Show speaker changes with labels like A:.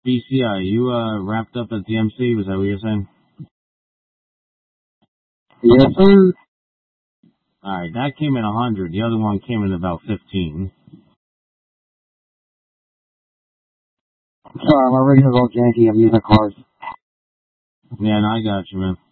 A: BCI, you wrapped up at the MC? Was that what you're saying?
B: Yes, sir.
A: Alright, that came in 100. The other one came in about 15.
B: Sorry, my radio's all janky. I'm using cars.
A: Yeah, no, I got you, man.